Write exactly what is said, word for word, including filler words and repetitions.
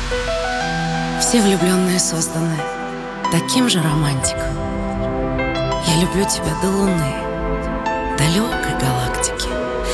Все влюбленные созданы таким же романтиком. Я люблю тебя до Луны, далекой галактики.